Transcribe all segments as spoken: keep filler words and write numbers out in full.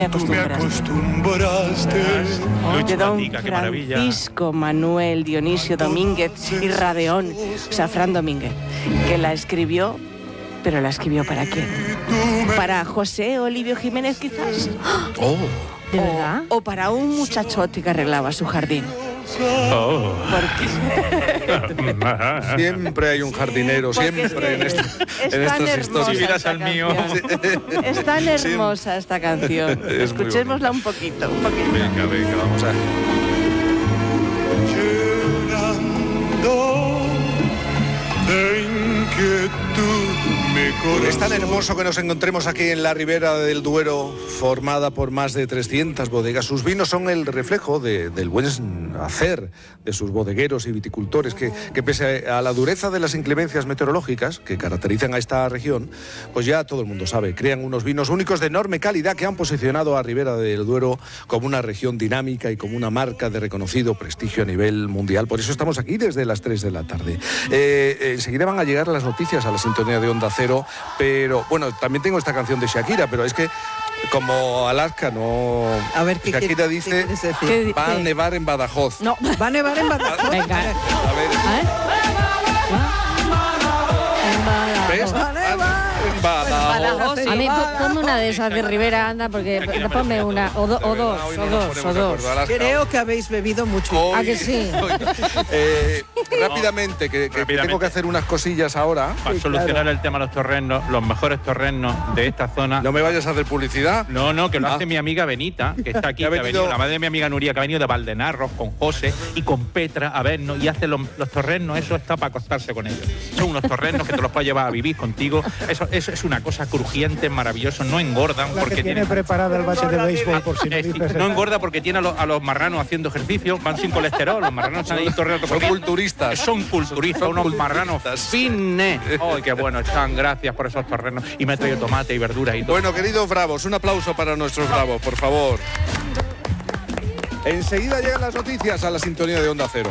Tú me acostumbraste. De don Francisco Manuel Dionisio Domínguez y Radeón, o sea, Fran Domínguez, que la escribió, pero la escribió ¿para quién? ¿Para José Olivio Jiménez, quizás? Oh. ¿De verdad? O para un muchachote que arreglaba su jardín. Oh. Porque Siempre hay un jardinero, Porque siempre en, es, este, es en tan estas hermosa historias. esta canción. Es tan hermosa esta canción. Es muy Escuchémosla un poquito, un poquito. Venga, venga, vamos a... Llenando de inquietud mi corazón. Es tan hermoso que nos encontremos aquí en la Ribera del Duero, formada por más de trescientas bodegas. Sus vinos son el reflejo de, del buen hacer de sus bodegueros y viticultores, que, que pese a la dureza de las inclemencias meteorológicas que caracterizan a esta región, pues ya todo el mundo sabe, crean unos vinos únicos de enorme calidad que han posicionado a Ribera del Duero como una región dinámica y como una marca de reconocido prestigio a nivel mundial. Por eso estamos aquí desde las tres de la tarde. Eh, enseguida van a llegar las noticias a la sintonía de Onda Cero, pero bueno, también tengo esta canción de Shakira, pero es que como Alaska no... A ver, ¿qué Shakira qué, dice, ¿qué decir? va a nevar en Badajoz. No, va a nevar en Badajoz. Venga. A ver, ¿Eh? ¿ves? Va a nevar. En Badajoz. A mí ponme una de esas de Rivera, anda, porque ponme una, o, do, o dos, Hoy o no nos dos, o ponemos de dos. acuerdo, Alaska. Creo que habéis bebido mucho. Hoy- ¿A que sí? hoy- eh, rápidamente, que, que Rápidamente. tengo que hacer unas cosillas ahora. Para solucionar el tema de los torrenos, los mejores torrenos de esta zona. No me vayas a hacer publicidad. No, no, que lo Ah. hace mi amiga Benita, que está aquí, Que ha que ha venido- venido, la madre de mi amiga Nuria, que ha venido de Valdenarros con José y con Petra a vernos y hace los, los torrenos, eso está para acostarse con ellos. Son unos torrenos que te los puedes llevar a vivir contigo. Eso, eso es una cosa crujiente, maravilloso, no engordan La porque que tiene tienen- preparada el bate de béisbol, por si no Eh, sí, dices... no engorda porque tiene a los, a los marranos haciendo ejercicio, van sin colesterol, los marranos están ahí torreando Son por culturistas. Son culturistas, Son unos culturistas. marranos fitness. ¡Ay, qué bueno están! Gracias por esos torrenos. Y me he traído tomate y verduras y todo. Bueno, queridos bravos, un aplauso para nuestros bravos, por favor. Enseguida llegan las noticias a la sintonía de Onda Cero.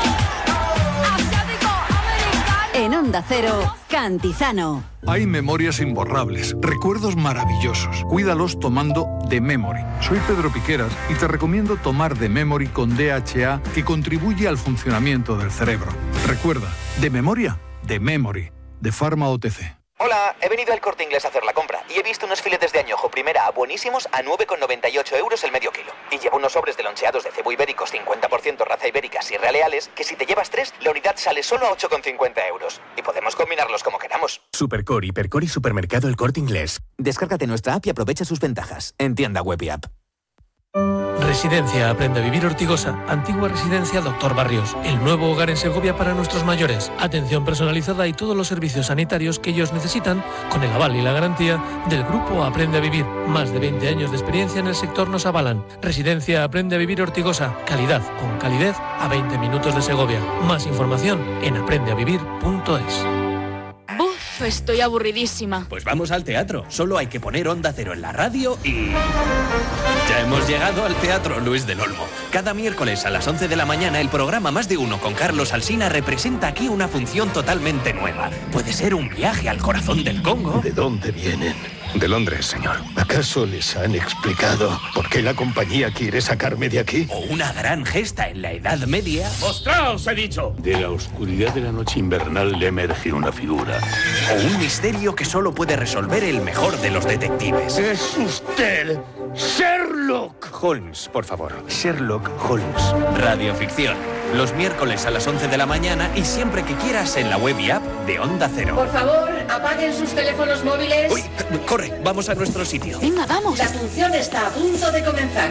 En Onda Cero, Cantizano. Hay memorias imborrables, recuerdos maravillosos. Cuídalos tomando The Memory. Soy Pedro Piqueras y te recomiendo tomar The Memory con D H A, que contribuye al funcionamiento del cerebro. Recuerda, de memoria, The Memory, de Pharma O T C. Hola, he venido al Corte Inglés a hacer la compra y he visto unos filetes de añojo primera A buenísimos a nueve con noventa y ocho euros el medio kilo. Y llevo unos sobres de loncheados de cebo ibéricos cincuenta por ciento raza ibérica Sierra Leales, que si te llevas tres, la unidad sale solo a ocho con cincuenta euros. Y podemos combinarlos como queramos. Supercore, Hipercore y Supermercado El Corte Inglés. Descárgate nuestra app y aprovecha sus ventajas. En tienda web y app. Residencia Aprende a Vivir Ortigosa, antigua residencia Doctor Barrios, el nuevo hogar en Segovia para nuestros mayores. Atención personalizada y todos los servicios sanitarios que ellos necesitan, con el aval y la garantía del grupo Aprende a Vivir. Más de veinte años de experiencia en el sector nos avalan. Residencia Aprende a Vivir Ortigosa, calidad con calidez a veinte minutos de Segovia. Más información en aprende a vivir punto es. Uf, estoy aburridísima. Pues vamos al teatro. Solo hay que poner Onda Cero en la radio y... Ya hemos llegado al Teatro Luis del Olmo. Cada miércoles a las once de la mañana el programa Más de Uno con Carlos Alsina representa aquí una función totalmente nueva. Puede ser un viaje al corazón del Congo. ¿De dónde vienen? De Londres, señor. ¿Acaso les han explicado por qué la compañía quiere sacarme de aquí? O una gran gesta en la Edad Media. ¡Mostraos, he dicho! De la oscuridad de la noche invernal le emerge una figura. O un misterio que solo puede resolver el mejor de los detectives. ¡Es usted Sherlock Holmes, por favor. Sherlock Holmes. Radioficción. Los miércoles a las once de la mañana y siempre que quieras en la web y app de Onda Cero. Por favor, apaguen sus teléfonos móviles. Uy, corre, vamos a nuestro sitio. Venga, vamos. La función está a punto de comenzar.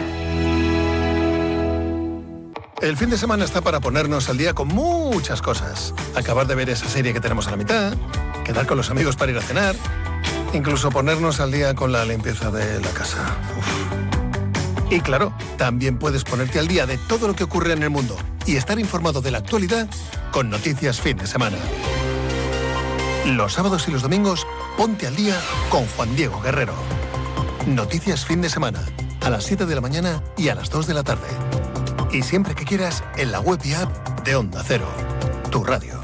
El fin de semana está para ponernos al día con muchas cosas. Acabar de ver esa serie que tenemos a la mitad, quedar con los amigos para ir a cenar, incluso ponernos al día con la limpieza de la casa. Uf. Y claro, también puedes ponerte al día de todo lo que ocurre en el mundo y estar informado de la actualidad con Noticias Fin de Semana. Los sábados y los domingos, ponte al día con Juan Diego Guerrero. Noticias Fin de Semana, a las siete de la mañana y a las dos de la tarde. Y siempre que quieras, en la web y app de Onda Cero, tu radio.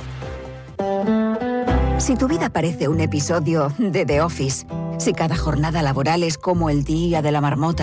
Si tu vida parece un episodio de The Office, si cada jornada laboral es como el día de la marmota,